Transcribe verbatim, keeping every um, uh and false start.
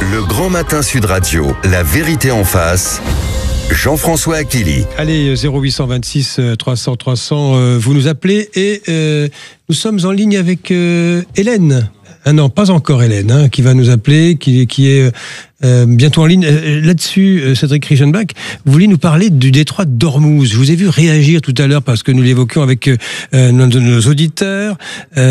Le Grand Matin Sud Radio, la vérité en face. Jean-François Achilly. Allez, zéro huit cent vingt-six trois cents trois cents, euh, vous nous appelez et euh, nous sommes en ligne avec euh, Hélène. Ah non, pas encore Hélène, hein, qui va nous appeler, qui, qui est euh, bientôt en ligne. Euh, là-dessus, euh, Cédric Reichenbach, vous voulez nous parler du détroit d'Ormuz. Je vous ai vu réagir tout à l'heure parce que nous l'évoquions avec euh, nos, nos auditeurs. Euh,